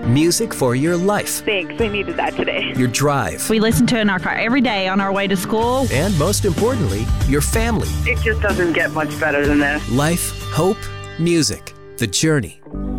Music for your life. Thanks, I needed that today. Your drive. We listen to it in our car every day on our way to school. And most importantly, your family. It just doesn't get much better than this. Life, hope, music. The Journey.